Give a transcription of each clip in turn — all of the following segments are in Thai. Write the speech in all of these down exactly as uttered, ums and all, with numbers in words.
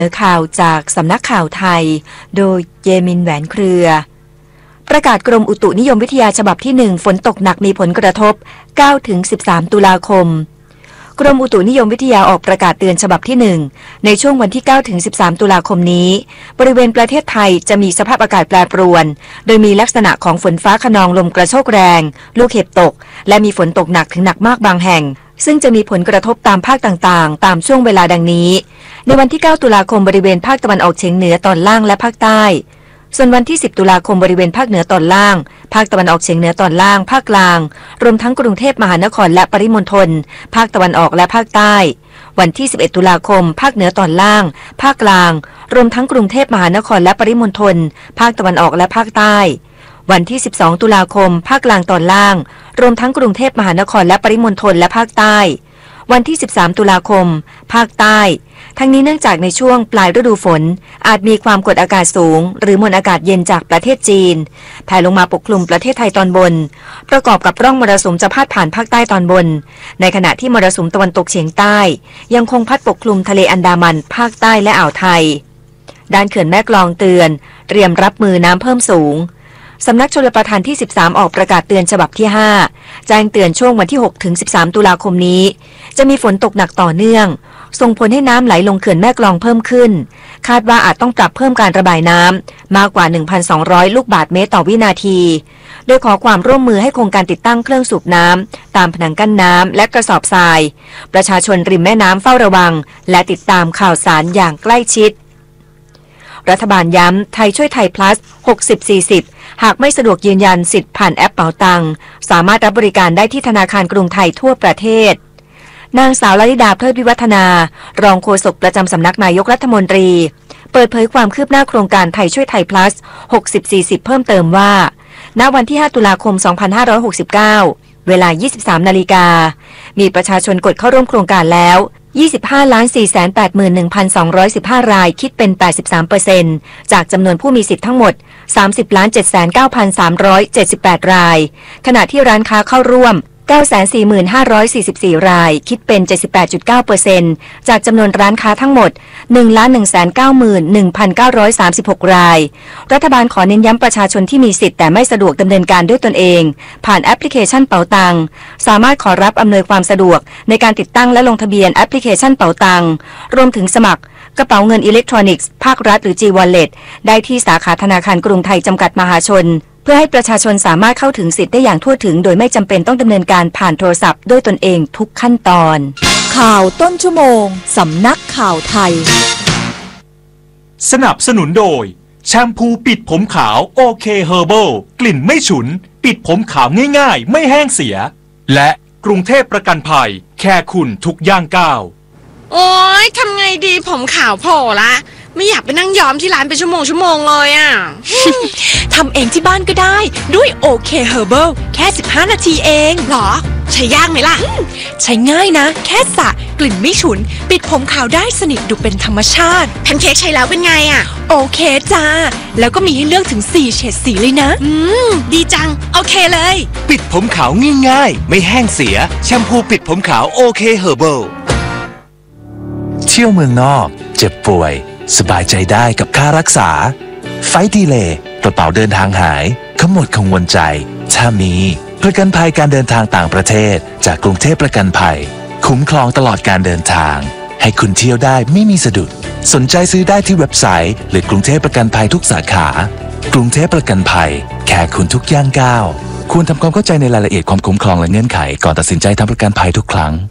ข่าวจากสำนักข่าวไทยโดยเยมินแหวนเครือ ประกาศกรมอุตุนิยมวิทยาฉบับที่หนึ่งฝนตกหนักมีผลกระทบ เก้าถึงสิบสาม ตุลาคมกรมอุตุนิยมวิทยาออกประกาศเตือนฉบับที่หนึ่งในช่วงวันที่เก้าถึงสิบสาม ตุลาคมนี้บริเวณประเทศไทยจะมีสภาพอากาศแปรปรวนโดยมีลักษณะของฝนฟ้าคะนองลมกระโชกแรงลูกเห็บตกและมีฝนตกหนักถึงหนักมากบางแห่งซึ่งจะมีผลกระทบตามภาคต่างๆตามช่วงเวลาดังนี้ในวันที่เก้าตุลาคมบริเวณภาคตะวันออกเฉียงเหนือตอนล่างและภาคใต้ส่วนวันที่สิบตุลาคมบริเวณภาคเหนือตอนล่างภาคตะวันออกเฉียงเหนือตอนล่างภาคกลางรวมทั้งกรุงเทพมหานครและปริมณฑลภาคตะวันออกและภาคใต้วันที่สิบเอ็ดตุลาคมภาคเหนือตอนล่างภาคกลางรวมทั้งกรุงเทพมหานครและปริมณฑลภาคตะวันออกและภาคใต้วันที่สิบสองตุลาคมภาคกลางตอนล่างรวมทั้งกรุงเทพมหานครและปริมณฑลและภาคใต้วันที่สิบสามตุลาคมภาคใต้ทั้งนี้เนื่องจากในช่วงปลายฤดูฝนอาจมีความกดอากาศสูงหรือมวลอากาศเย็นจากประเทศจีนแผ่ลงมาปกคลุมประเทศไทยตอนบนประกอบกับร่องมรสุมจะพาดผ่านภาคใต้ตอนบนในขณะที่มรสุมตะวันตกเฉียงใต้ยังคงพัดปกคลุมทะเลอันดามันภาคใต้และอ่าวไทยด้านเขื่อนแม่กลองเตือนเตรียมรับมือน้ำเพิ่มสูงสำนักชลประทานที่สิบสามออกประกาศเตือนฉบับที่ห้าแจ้งเตือนช่วงวันที่หกถึงสิบสามตุลาคมนี้จะมีฝนตกหนักต่อเนื่องส่งผลให้น้ำไหลลงเขื่อนแม่กลองเพิ่มขึ้นคาดว่าอาจต้องปรับเพิ่มการระบายน้ำมากกว่า หนึ่งพันสองร้อย ลูกบาศก์เมตรต่อวินาทีโดยขอความร่วมมือให้คงการติดตั้งเครื่องสูบน้ำตามผนังกั้นน้ำและกระสอบทรายประชาชนริมแม่น้ำเฝ้าระวังและติดตามข่าวสารอย่างใกล้ชิดรัฐบาลย้ำไทยช่วยไทย plus หกสิบ สี่สิบ หากไม่สะดวกยืนยันสิทธิ์ผ่านแอปเป๋าตังสามารถรับบริการได้ที่ธนาคารกรุงไทยทั่วประเทศนางสาวลลิดาเพลิดวิวัฒนารองโฆษกประจำสำนักนายกรัฐมนตรีเปิดเผยความคืบหน้าโครงการไทยช่วยไทย plus หกสิบ สี่สิบ เพิ่มเติมว่าณวันที่ห้าตุลาคมสองพันห้าร้อยหกสิบเก้าเวลา ยี่สิบสาม นาฬิกามีประชาชนกดเข้าร่วมโครงการแล้วยี่สิบห้าล้านสี่แสนแปดหมื่นหนึ่งพันสองร้อยสิบห้า รายคิดเป็น แปดสิบสามเปอร์เซ็นต์ จากจำนวนผู้มีสิทธิ์ทั้งหมด สามสิบล้านเจ็ดแสนเก้าพันสามร้อยเจ็ดสิบแปด รายขณะที่ร้านค้าเข้าร่วม เก้าแสนสี่หมื่นห้าร้อยสี่สิบสี่ รายคิดเป็น เจ็ดสิบแปดจุดเก้าเปอร์เซ็นต์ จากจำนวนร้านค้าทั้งหมด หนึ่งล้านหนึ่งแสนเก้าหมื่นหนึ่งพันเก้าร้อยสามสิบหก รายรัฐบาลขอเน้นย้ำประชาชนที่มีสิทธิ์แต่ไม่สะดวกดำเนินการด้วยตนเองผ่านแอปพลิเคชันเป๋าตังสามารถขอรับอำนวยความสะดวกในการติดตั้งและลงทะเบียนแอปพลิเคชันเป๋าตังรวมถึงสมัครกระเป๋าเงินอิเล็กทรอนิกส์ภาครัฐหรือ G Wallet ได้ที่สาขาธนาคารกรุงไทยจำกัดมหาชนเพื่อให้ประชาชนสามารถเข้าถึงสิทธิ์ได้อย่างทั่วถึงโดยไม่จำเป็นต้องดำเนินการผ่านโทรศัพท์ด้วยตนเองทุกขั้นตอนข่าวต้นชั่วโมงสำนักข่าวไทยสนับสนุนโดยแชมพูปิดผมขาวโอเคเฮอร์เบิลกลิ่นไม่ฉุนปิดผมขาวง่ายๆไม่แห้งเสียและกรุงเทพประกันภัยแค่คุณทุกย่างก้าวโอ๊ยทำไงดีผมขาวโผล่ละไม่อยากไปนั่งย้อมที่ร้านเป็นชั่วโมงชั่วโมงเลยอ่ะทำเองที่บ้านก็ได้ด้วยโอเคเฮอร์เบิลแค่สิบห้านาทีเองหรอใช้ยากไหมล่ะใช้ง่ายนะแค่สระกลิ่นไม่ฉุนปิดผมขาวได้สนิทดูเป็นธรรมชาติแพนเค้กใช้แล้วเป็นไงอ่ะโอเคจ้าแล้วก็มีให้เลือกถึงสี่เฉดสีเลยนะอืมดีจังโอเคเลยปิดผมขาวง่ายๆไม่แห้งเสียแชมพูปิดผมขาวโอเคเฮอร์เบิลเที่ยวเมืองนอกเจ็บป่วยสบายใจได้กับค่ารักษาไฟดีเลย์กระเป๋าเดินทางหายขมวดกังวลใจถ้ามีประกันภัยการเดินทางต่างประเทศจากกรุงเทพประกันภัยคุ้มครองตลอดการเดินทางให้คุณเที่ยวได้ไม่มีสะดุดสนใจซื้อได้ที่เว็บไซต์หรือกรุงเทพประกันภัยทุกสาขากรุงเทพประกันภัยแค่คุณทุกย่างก้าวควรทำความเข้าใจในรายละเอียดความคุ้มครองและเงื่อนไขก่อนตัดสินใจทำประกันภัยทุกครั้ง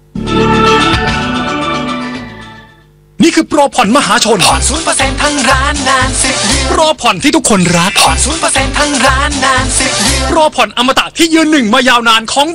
นี่คือโปรผ่อนมหาชนผ่อน ศูนย์เปอร์เซ็นต์ ทั้งร้านนานสิบเดือนโปรผ่อนที่ทุกคนรักผ่อน ศูนย์เปอร์เซ็นต์ ทั้งร้านนานสิบเดือนโปรผ่อนอมตะที่ยืนหนึ่งมายาวนานของ